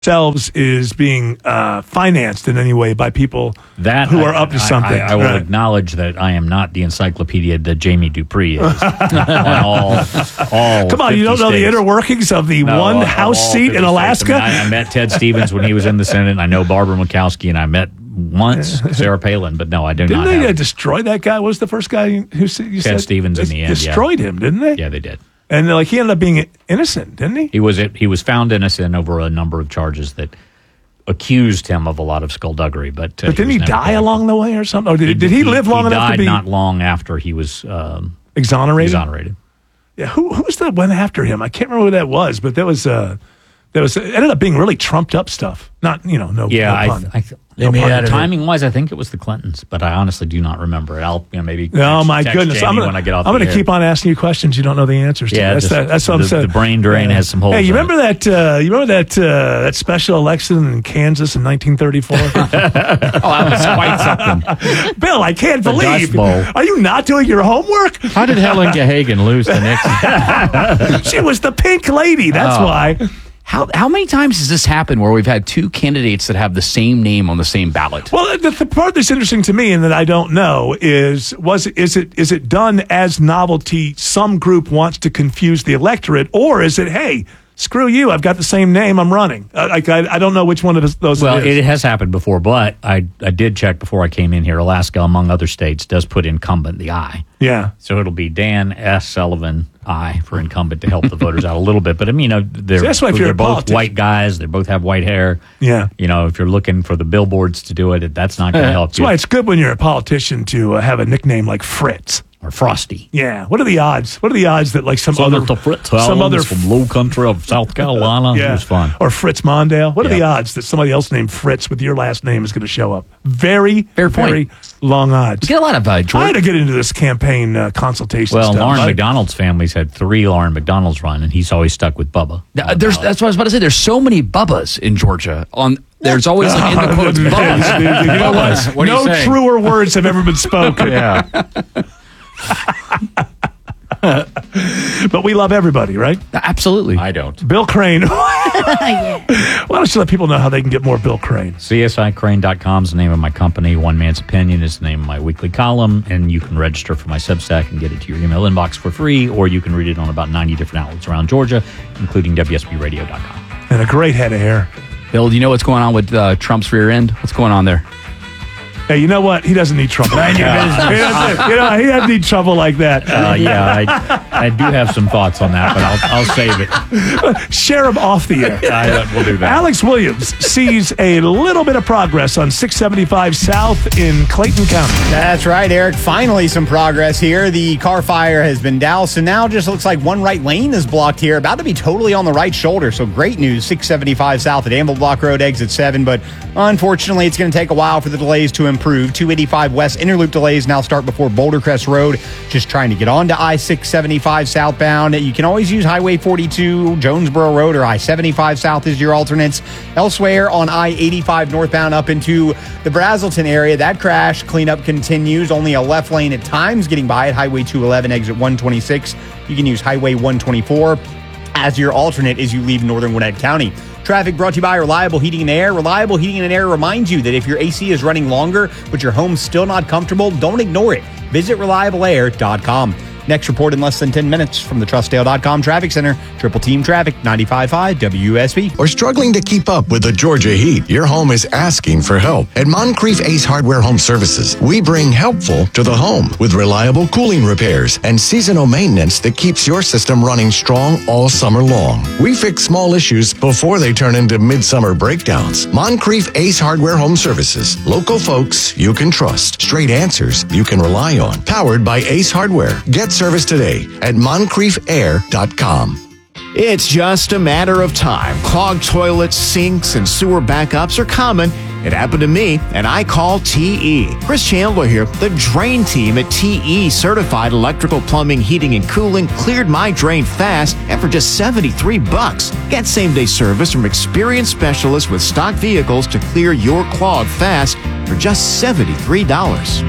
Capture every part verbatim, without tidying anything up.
themselves is being uh, financed in any way by people that who I, are up to I, something. I, I will right. acknowledge that I am not the encyclopedia that Jamie Dupree is. on all, all Come on, you don't know states. the inner workings of the no, one all, House all seat in Alaska? I, mean, I, I met Ted Stevens when he was in the Senate, and I know Barbara Murkowski, and I met once Sarah Palin, but no, I do didn't not. Didn't they have. destroy that guy? What was the first guy who you said? Ted Stevens in the end, destroyed yeah. him, didn't they? Yeah, they did. And like he ended up being innocent, didn't he? He was he was found innocent over a number of charges that accused him of a lot of skullduggery. But, uh, but didn't he, he die along the way or something? Or did he, did he, he live long he enough died to be not long after he was um, exonerated? Exonerated. Yeah, who who was that went after him? I can't remember who that was, but that was uh, that was it ended up being really trumped up stuff. Not you know no yeah. no I, pun. I, no I, pun. timing wise, I think it was the Clintons, but I honestly do not remember it. I'll you know maybe. Oh text, my text goodness! Jamie I'm gonna, when I get off I'm the going to air. keep on asking you questions you don't know the answers to. Yeah, that's just, that, that's what the, I'm saying. The brain drain yeah. has some holes. Hey, you in remember it. that? Uh, you remember that uh, that special election in Kansas in nineteen thirty-four? Oh, that was quite something. Bill, I can't The believe. Dust Bowl. Are you not doing your homework? How did Helen Gahagan lose to Nixon? She was the pink lady. That's Oh. why. How how many times has this happened where we've had two candidates that have the same name on the same ballot? Well, the, the part that's interesting to me and that I don't know is was it, is it is it done as novelty? Some group wants to confuse the electorate, or is it hey? Screw you! I've got the same name. I'm running. Uh, like I, I don't know which one of those. Well, it is. it has happened before, but I I did check before I came in here. Alaska, among other states, does put incumbent the I. Yeah. So it'll be Dan S. Sullivan I for incumbent to help the voters out a little bit. But I mean, you know, they're, So that's why if they're you're a both politician- white guys. They both have white hair. Yeah. You know, if you're looking for the billboards to do it, that's not going to help That's you. why it's good when you're a politician to uh, have a nickname like Fritz. Or Frosty. Yeah. What are the odds? What are the odds that like some other Senator Fritz some Hollins other from Low Country of South Carolina. yeah, It was fun. or Fritz Mondale? What are Yeah. the odds that somebody else named Fritz with your last name is going to show up? Very, Fair point. very long odds. You get a lot of uh, I had George. to get into this campaign uh, consultation Well, stuff. Lauren I- McDonald's family's had three Lauren McDonald's run, and he's always stuck with Bubba. Uh, there's, that's what I was about to say. There's so many Bubbas in Georgia. On there's always like in the quotes Bubbas. you know what? What are you no saying? truer words have ever been spoken. Yeah. But we love everybody, right? Absolutely. I don't. Bill Crane. Why don't you let people know how they can get more Bill Crane? C S I Crane dot com is the name of my company. One Man's Opinion is the name of my weekly column, and you can register for my Substack and get it to your email inbox for free, or you can read it on about ninety different outlets around Georgia, including W S B radio dot com. And a great head of hair. Bill, do you know what's going on with uh, Trump's rear end? What's going on there? Hey, you know what? He doesn't need trouble. Like that. He doesn't, you know, he doesn't need trouble like that. Uh, yeah, I, I do have some thoughts on that, but I'll, I'll save it. Share him off the air. I, we'll do that. Alex Williams sees a little bit of progress on six seventy-five South in Clayton County. That's right, Eric. Finally, some progress here. The car fire has been doused, and now just looks like one right lane is blocked here, about to be totally on the right shoulder. So great news, six seventy-five South at Anvil Block Road, exit seven. But unfortunately, it's going to take a while for the delays to improve. two eighty-five West Interloop delays now start before Boulder Crest Road. Just trying to get on to I six seventy-five southbound. You can always use Highway forty-two, Jonesboro Road, or I seventy-five South as your alternates. Elsewhere on I eighty-five northbound up into the Brazelton area, that crash cleanup continues. Only a left lane at times getting by at Highway two eleven, exit one twenty-six. You can use Highway one twenty-four as your alternate as you leave northern Gwinnett County. Traffic brought to you by Reliable Heating and Air. Reliable Heating and Air reminds you that if your A C is running longer, but your home's still not comfortable, don't ignore it. Visit reliable air dot com. Next report in less than ten minutes from the Trustdale dot com Traffic Center. Triple Team Traffic, ninety-five point five W U S B. Or struggling to keep up with the Georgia heat, your home is asking for help. At Moncrief Ace Hardware Home Services, we bring helpful to the home with reliable cooling repairs and seasonal maintenance that keeps your system running strong all summer long. We fix small issues before they turn into midsummer breakdowns. Moncrief Ace Hardware Home Services. Local folks you can trust. Straight answers you can rely on. Powered by Ace Hardware. Get service today at moncrief air dot com. It's just a matter of time. Clogged toilets, sinks, and sewer backups are common. It happened to me, and I call T E. Chris Chandler here. The drain team at T E Certified Electrical Plumbing, Heating, and Cooling cleared my drain fast and for just seventy-three bucks. Get same-day service from experienced specialists with stock vehicles to clear your clog fast for just seventy-three dollars.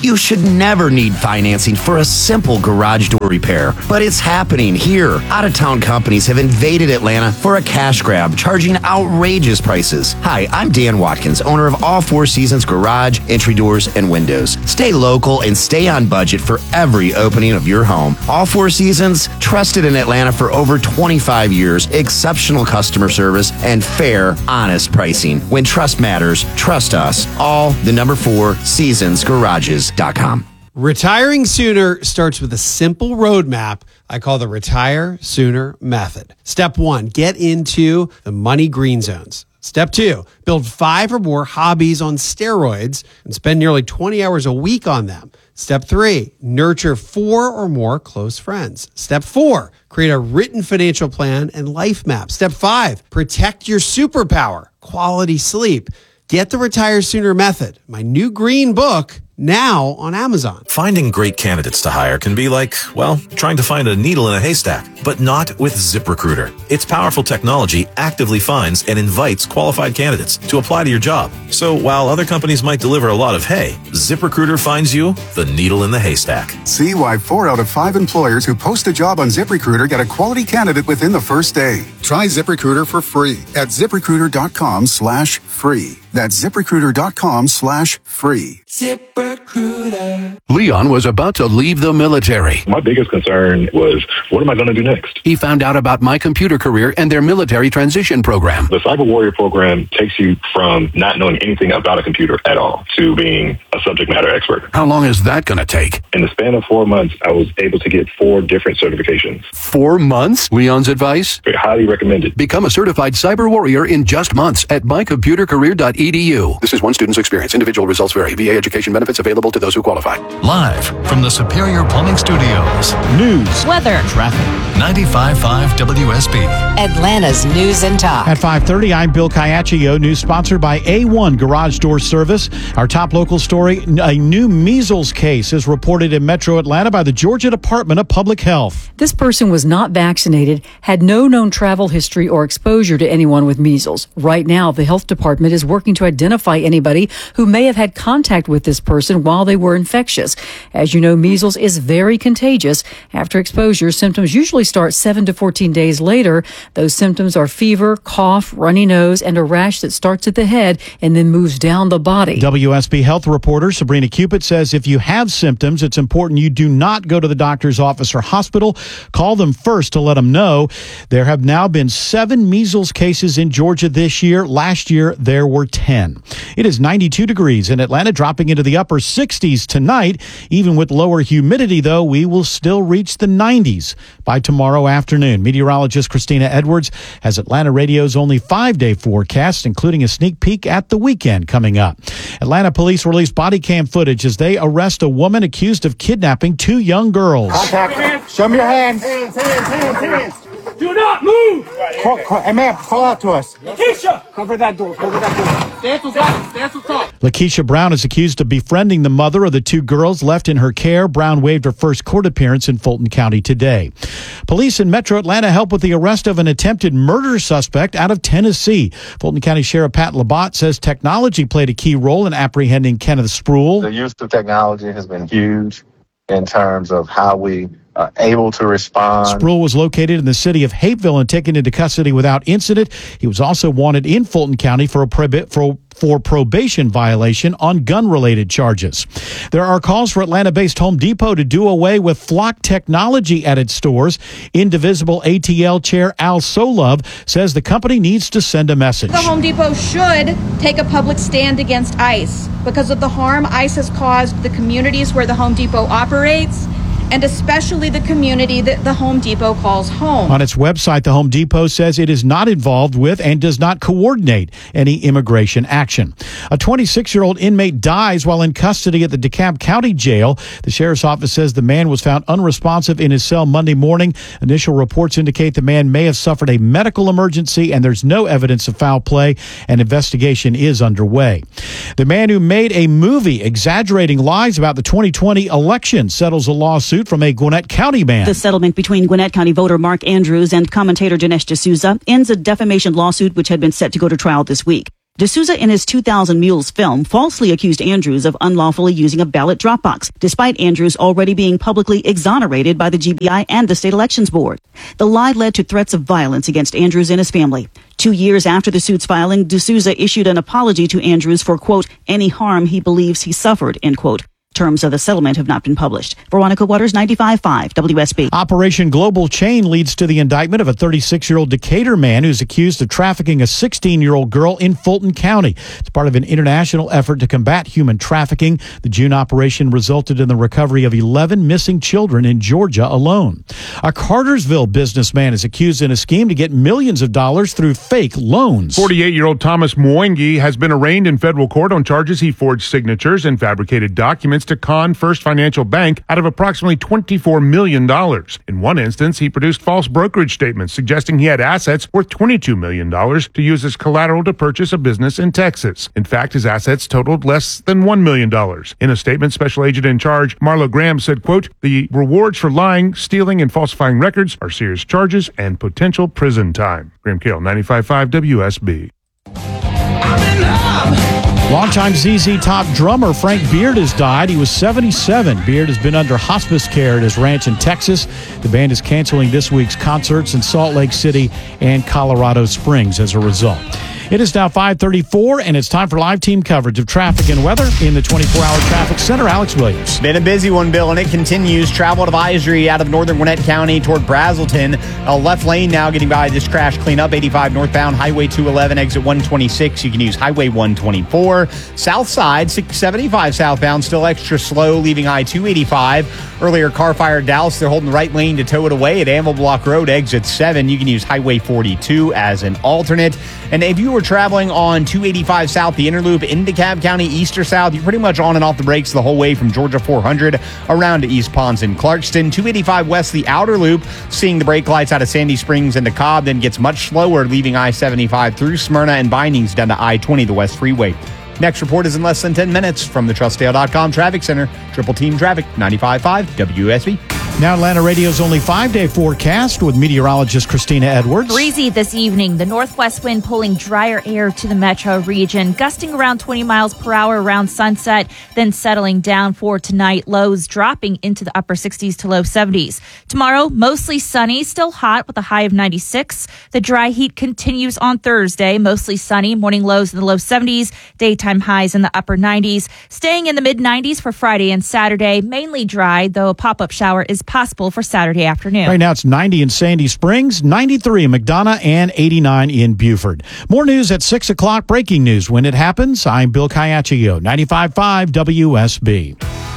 You should never need financing for a simple garage door repair, but it's happening here. Out-of-town companies have invaded Atlanta for a cash grab, charging outrageous prices. Hi, I'm Dan Watkins, owner of All Four Seasons Garage, Entry Doors, and Windows. Stay local and stay on budget for every opening of your home. All Four Seasons, trusted in Atlanta for over twenty-five years, exceptional customer service, and fair, honest pricing. When trust matters, trust us. All the number four seasons garages dot com. Retiring sooner starts with a simple roadmap I call the Retire Sooner Method. Step one, get into the money green zones. Step two, build five or more hobbies on steroids and spend nearly twenty hours a week on them. Step three, nurture four or more close friends. Step four, create a written financial plan and life map. Step five, protect your superpower, quality sleep. Get the Retire Sooner Method, my new green book, now on Amazon. Finding great candidates to hire can be like, well, trying to find a needle in a haystack, but not with ZipRecruiter. Its powerful technology actively finds and invites qualified candidates to apply to your job. So while other companies might deliver a lot of hay, ZipRecruiter finds you the needle in the haystack. See why four out of five employers who post a job on ZipRecruiter get a quality candidate within the first day. Try ZipRecruiter for free at ZipRecruiter.com slash free. That's ZipRecruiter.com slash free. ZipRecruiter. Leon was about to leave the military. My biggest concern was, what am I going to do next? He found out about My Computer Career and their military transition program. The Cyber Warrior program takes you from not knowing anything about a computer at all to being a subject matter expert. How long is that going to take? In the span of four months, I was able to get four different certifications. Four months? Leon's advice? I highly recommend it. Become a certified Cyber Warrior in just months at my computer career dot e d u. This is one student's experience. Individual results vary. V A education benefits available to those who qualify. Live from the Superior Plumbing Studios. News. Weather. Traffic. ninety-five point five W S B. Atlanta's News and Talk. At five thirty, I'm Bill Caiaccio. News sponsored by A one Garage Door Service. Our top local story, a new measles case is reported in Metro Atlanta by the Georgia Department of Public Health. This person was not vaccinated, had no known travel history or exposure to anyone with measles. Right now, the health department is working to identify anybody who may have had contact with this person while they were infectious. As you know, measles is very contagious. After exposure, symptoms usually start seven to fourteen days later. Those symptoms are fever, cough, runny nose, and a rash that starts at the head and then moves down the body. W S B health reporter Sabrina Cupid says if you have symptoms, it's important you do not go to the doctor's office or hospital. Call them first to let them know. There have now been seven measles cases in Georgia this year. Last year, there were ten. It is ninety-two degrees in Atlanta, dropping into the upper sixties tonight. Even with lower humidity, though, we will still reach the nineties by tomorrow afternoon. Meteorologist Christina Edwards has Atlanta Radio's only five-day forecast, including a sneak peek at the weekend coming up. Atlanta police released body cam footage as they arrest a woman accused of kidnapping two young girls. Contact. Show me your hands. Hands, hands, hands, hands. Do not move! Call, call, hey, ma'am, call out to us. Lakeisha! Cover that door, cover that door. Stand to top, stand to top. Lakeisha Brown is accused of befriending the mother of the two girls left in her care. Brown waived her first court appearance in Fulton County today. Police in Metro Atlanta help with the arrest of an attempted murder suspect out of Tennessee. Fulton County Sheriff Pat Labatt says technology played a key role in apprehending Kenneth Spruill. The use of technology has been huge in terms of how we Uh, able to respond. Spruill was located in the city of Hapeville and taken into custody without incident. He was also wanted in Fulton County for a probi- for for probation violation on gun-related charges. There are calls for Atlanta-based Home Depot to do away with Flock technology at its stores. Indivisible A T L chair Al Solove says the company needs to send a message. The Home Depot should take a public stand against ICE because of the harm ICE has caused the communities where the Home Depot operates, and especially the community that the Home Depot calls home. On its website, the Home Depot says it is not involved with and does not coordinate any immigration action. A twenty-six-year-old inmate dies while in custody at the DeKalb County Jail. The sheriff's office says the man was found unresponsive in his cell Monday morning. Initial reports indicate the man may have suffered a medical emergency, and there's no evidence of foul play. An investigation is underway. The man who made a movie exaggerating lies about the twenty twenty election settles a lawsuit from a Gwinnett County man. The settlement between Gwinnett County voter Mark Andrews and commentator Dinesh D'Souza ends a defamation lawsuit which had been set to go to trial this week. D'Souza, in his two thousand Mules film, falsely accused Andrews of unlawfully using a ballot drop box, despite Andrews already being publicly exonerated by the G B I and the state elections board. The lie led to threats of violence against Andrews and his family. Two years after the suit's filing, D'Souza issued an apology to Andrews for, quote, any harm he believes he suffered, end quote. Terms of the settlement have not been published. Veronica Waters, ninety-five point five W S B. Operation Global Chain leads to the indictment of a thirty-six-year-old Decatur man who's accused of trafficking a sixteen-year-old girl in Fulton County. It's part of an international effort to combat human trafficking. The June operation resulted in the recovery of eleven missing children in Georgia alone. A Cartersville businessman is accused in a scheme to get millions of dollars through fake loans. forty-eight-year-old Thomas Mwangi has been arraigned in federal court on charges he forged signatures and fabricated documents to con First Financial Bank out of approximately twenty-four million dollars. In one instance, he produced false brokerage statements suggesting he had assets worth twenty-two million dollars to use as collateral to purchase a business in Texas. In fact, his assets totaled less than one million dollars. In a statement, Special Agent in Charge Marlo Graham said, quote, the rewards for lying, stealing, and falsifying records are serious charges and potential prison time. Graham Cale, ninety-five point five W S B. Longtime Z Z Top drummer Frank Beard has died. He was seventy-seven. Beard has been under hospice care at his ranch in Texas. The band is canceling this week's concerts in Salt Lake City and Colorado Springs as a result. It is now five thirty-four, and it's time for live team coverage of traffic and weather in the twenty-four hour Traffic Center. Alex Williams. Been a busy one, Bill, and it continues. Travel advisory out of northern Gwinnett County toward Brazelton. A left lane now getting by this crash cleanup. eighty-five northbound, Highway two eleven, exit one twenty-six. You can use Highway one twenty-four. South side, six seventy-five southbound, still extra slow, leaving I two eighty-five. Earlier, car fire at Dallas. They're holding the right lane to tow it away at Anvil Block Road, exit seven. You can use Highway forty-two as an alternate. And if you were traveling on two eighty-five South, the Interloop in DeKalb County, east or south, you're pretty much on and off the brakes the whole way from Georgia four hundred around to East Ponds and Clarkston. two eighty-five West, the outer loop, seeing the brake lights out of Sandy Springs and DeKalb, then gets much slower, leaving I seventy-five through Smyrna and Bindings down to I twenty, the West Freeway. Next report is in less than ten minutes from the Trust Dale dot com Traffic Center. Triple Team Traffic, ninety-five point five W S B. Now Atlanta Radio's only five-day forecast with meteorologist Christina Edwards. Breezy this evening. The northwest wind pulling drier air to the metro region, gusting around twenty miles per hour around sunset, then settling down for tonight. Lows dropping into the upper sixties to low seventies. Tomorrow, mostly sunny, still hot with a high of ninety-six. The dry heat continues on Thursday. Mostly sunny, morning lows in the low seventies, daytime highs in the upper nineties. Staying in the mid nineties for Friday and Saturday. Mainly dry, though a pop-up shower is possible for Saturday afternoon. Right now it's ninety in Sandy Springs, ninety-three in McDonough, and eighty-nine in Buford. More news at six o'clock. Breaking news when it happens. I'm Bill Caiaccio, ninety-five point five W S B.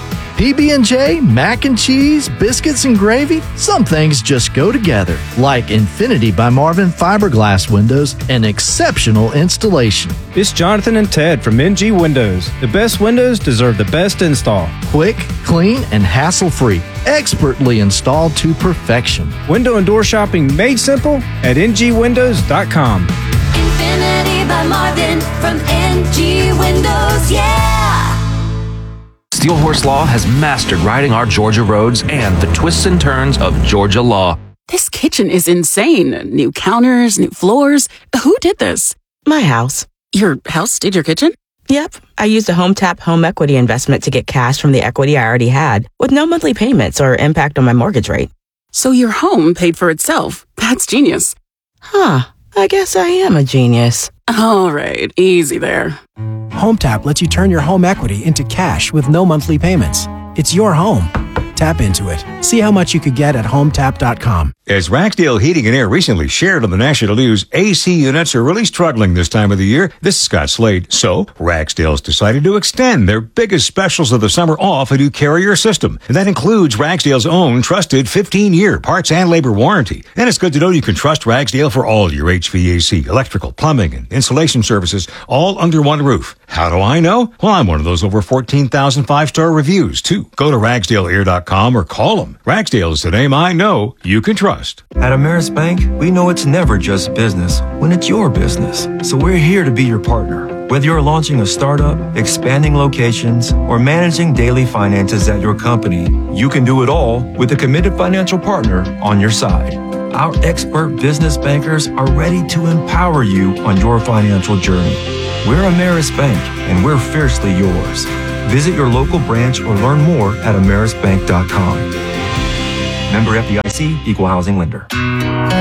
P B and J, mac and cheese, biscuits and gravy, some things just go together. Like Infinity by Marvin fiberglass windows and exceptional installation. It's Jonathan and Ted from M G Windows. The best windows deserve the best install. Quick, clean, and hassle-free. Expertly installed to perfection. Window and door shopping made simple at N G windows dot com. Infinity by Marvin from N G Windows, yeah! Steel Horse Law has mastered riding our Georgia roads and the twists and turns of Georgia law. This kitchen is insane. New counters, new floors. Who did this? My house. Your house did your kitchen? Yep. I used a HomeTap home equity investment to get cash from the equity I already had, with no monthly payments or impact on my mortgage rate. So your home paid for itself. That's genius. Huh. I guess I am a genius. All right. Easy there. HomeTap lets you turn your home equity into cash with no monthly payments. It's your home. Tap into it. See how much you could get at home tap dot com. As Ragsdale Heating and Air recently shared on the national news, A C units are really struggling this time of the year. This is Scott Slade. So, Ragsdale's decided to extend their biggest specials of the summer off a new Carrier system. And that includes Ragsdale's own trusted fifteen year parts and labor warranty. And it's good to know you can trust Ragsdale for all your H V A C, electrical, plumbing, and installation services all under one roof. How do I know? Well, I'm one of those over fourteen thousand five-star reviews, too. Go to ragsdale air dot com or call them. Ragsdale is the name I know you can trust. At Ameris Bank, we know it's never just business when it's your business. So we're here to be your partner. Whether you're launching a startup, expanding locations, or managing daily finances at your company, you can do it all with a committed financial partner on your side. Our expert business bankers are ready to empower you on your financial journey. We're Ameris Bank, and we're fiercely yours. Visit your local branch or learn more at ameris bank dot com. Member F D I C, Equal Housing Lender.